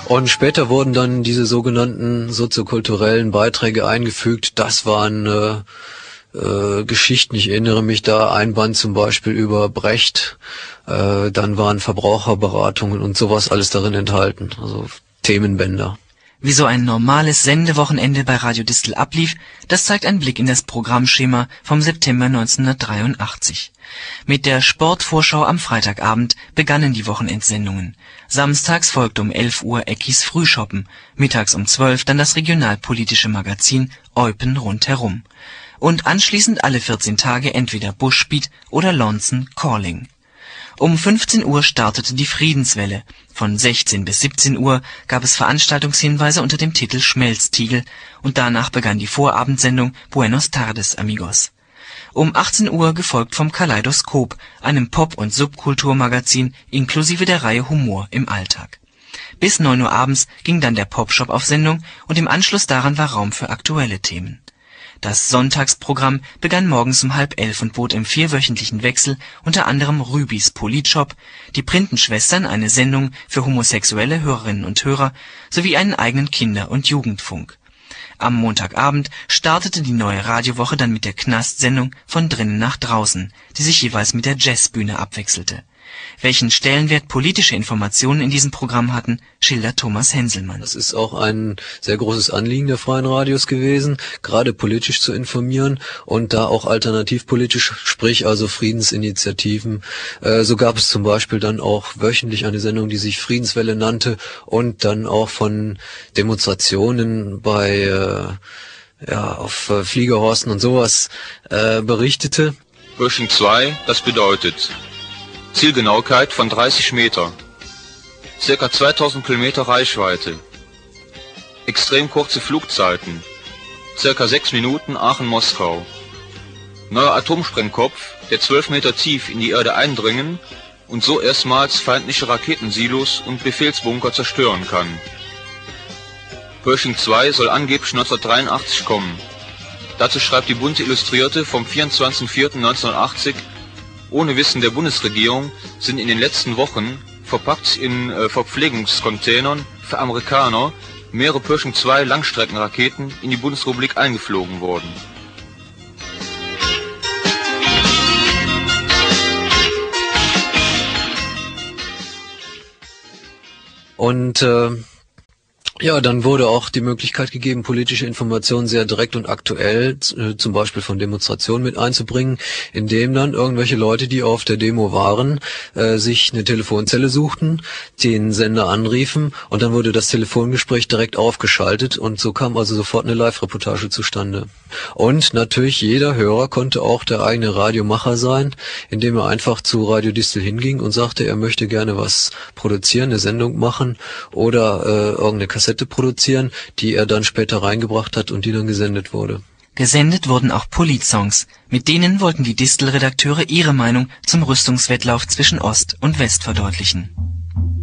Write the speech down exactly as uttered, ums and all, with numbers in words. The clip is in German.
Und später wurden dann diese sogenannten soziokulturellen Beiträge eingefügt. Das waren äh, äh, Geschichten, ich erinnere mich da, ein Band zum Beispiel über Brecht, äh, dann waren Verbraucherberatungen und sowas alles darin enthalten, also Themenbänder. Wie so ein normales Sendewochenende bei Radio Distel ablief, das zeigt ein Blick in das Programmschema vom September neunzehnhundertdreiundachtzig. Mit der Sportvorschau am Freitagabend begannen die Wochenendsendungen. Samstags folgte um elf Uhr Eckis Frühschoppen, mittags um zwölf dann das regionalpolitische Magazin Eupen rundherum. Und anschließend alle vierzehn Tage entweder Bushbeat oder Lonson Calling. Um fünfzehn Uhr startete die Friedenswelle. Von sechzehn bis siebzehn Uhr gab es Veranstaltungshinweise unter dem Titel Schmelztiegel und danach begann die Vorabendsendung Buenos Tardes, Amigos. Um achtzehn Uhr gefolgt vom Kaleidoskop, einem Pop- und Subkulturmagazin inklusive der Reihe Humor im Alltag. Bis neun Uhr abends ging dann der Popshop auf Sendung und im Anschluss daran war Raum für aktuelle Themen. Das Sonntagsprogramm begann morgens um halb elf und bot im vierwöchentlichen Wechsel unter anderem Rübis Politshop, die Printenschwestern, eine Sendung für homosexuelle Hörerinnen und Hörer, sowie einen eigenen Kinder- und Jugendfunk. Am Montagabend startete die neue Radiowoche dann mit der Knast-Sendung Von drinnen nach draußen, die sich jeweils mit der Jazzbühne abwechselte. Welchen Stellenwert politische Informationen in diesem Programm hatten, schildert Thomas Henselmann. Das ist auch ein sehr großes Anliegen der Freien Radios gewesen, gerade politisch zu informieren und da auch alternativpolitisch, sprich also Friedensinitiativen. Äh, so gab es zum Beispiel dann auch wöchentlich eine Sendung, die sich Friedenswelle nannte und dann auch von Demonstrationen bei äh, ja auf äh, Fliegerhorsten und sowas äh, berichtete. Pershing zwei, das bedeutet Zielgenauigkeit von dreißig Meter, circa zweitausend Kilometer Reichweite, extrem kurze Flugzeiten, circa sechs Minuten Aachen-Moskau, neuer Atomsprengkopf, der zwölf Meter tief in die Erde eindringen und so erstmals feindliche Raketensilos und Befehlsbunker zerstören kann. Pershing zwei soll angeblich neunzehnhundertdreiundachtzig kommen. Dazu schreibt die Bunte Illustrierte vom vierundzwanzigsten vierten neunzehnhundertachtzig: Ohne Wissen der Bundesregierung sind in den letzten Wochen, verpackt in äh, Verpflegungscontainern für Amerikaner, mehrere Pershing zwei Langstreckenraketen in die Bundesrepublik eingeflogen worden. Und äh ja, dann wurde auch die Möglichkeit gegeben, politische Informationen sehr direkt und aktuell, äh, zum Beispiel von Demonstrationen mit einzubringen, indem dann irgendwelche Leute, die auf der Demo waren, äh, sich eine Telefonzelle suchten, den Sender anriefen und dann wurde das Telefongespräch direkt aufgeschaltet und so kam also sofort eine Live-Reportage zustande. Und natürlich jeder Hörer konnte auch der eigene Radiomacher sein, indem er einfach zu Radio Distel hinging und sagte, er möchte gerne was produzieren, eine Sendung machen oder äh, irgendeine Kassette produzieren, die er dann später reingebracht hat und die dann gesendet wurde. Gesendet wurden auch Politsongs. Mit denen wollten die Distel-Redakteure ihre Meinung zum Rüstungswettlauf zwischen Ost und West verdeutlichen.